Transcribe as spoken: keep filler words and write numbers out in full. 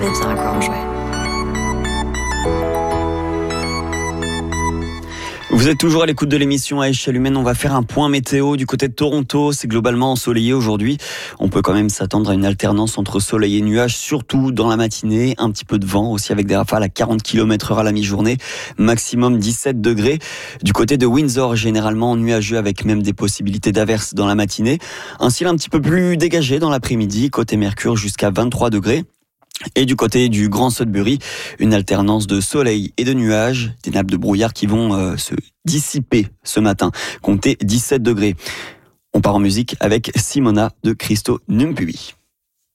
bien à en jouer. Vous êtes toujours à l'écoute de l'émission à échelle humaine. On va faire un point météo du côté de Toronto. C'est globalement ensoleillé aujourd'hui. On peut quand même s'attendre à une alternance entre soleil et nuages, surtout dans la matinée. Un petit peu de vent aussi avec des rafales à quarante kilomètres heure à la mi-journée. Maximum dix-sept degrés. Du côté de Windsor, généralement nuageux avec même des possibilités d'averses dans la matinée. Un ciel un petit peu plus dégagé dans l'après-midi. Côté Mercure jusqu'à vingt-trois degrés. Et du côté du Grand Sudbury, une alternance de soleil et de nuages, des nappes de brouillard qui vont euh, se dissiper ce matin, comptez dix-sept degrés. On part en musique avec Simona de Christo Numpui.